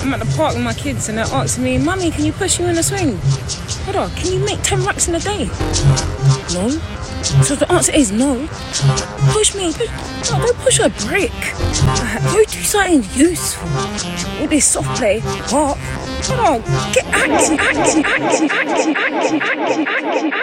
I'm at the park with my kids and they're asking me, Mummy, can you push you in the swing? Brother, can you make 10 racks in a day? No. So the answer is no. Push me. Go push a brick. Go do something useful. All this soft play. What? Brother, get active.